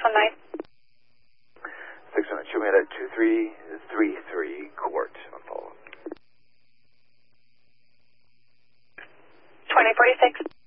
619. 619, show me that 2333 Court on follow. 2046.